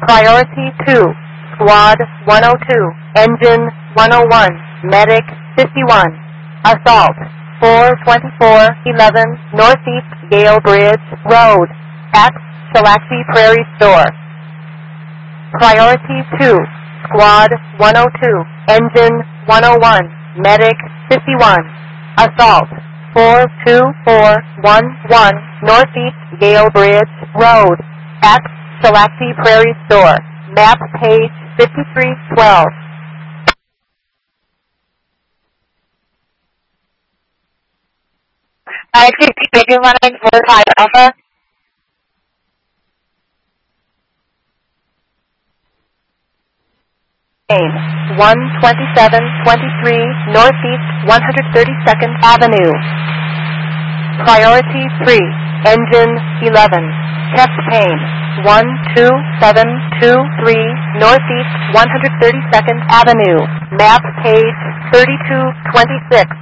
Priority 2, Squad 102, Engine 101, Medic 51, Assault 42411 Northeast Gale Bridge Road at Shalacti Prairie Store. Priority 2, Squad 102, Engine 101, Medic 51, Assault 42411 Northeast Gale Bridge Road at Shalacti Prairie Store. Map page 5312. Bigger 1945 Alpha. Aim 12723 Northeast 132nd Avenue. Priority 3, Engine 11, Chest Pain 12723 Northeast 132nd Avenue. Map page 3226.